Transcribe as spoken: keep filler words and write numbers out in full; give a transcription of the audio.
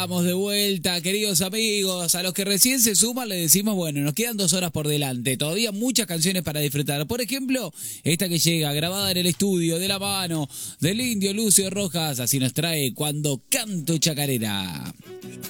Estamos de vuelta, queridos amigos. A los que recién se suman le decimos, bueno, nos quedan dos horas por delante. Todavía muchas canciones para disfrutar. Por ejemplo, esta que llega, grabada en el estudio, de la mano del indio Lucio Rojas. Así nos trae Cuando Canto Chacarera.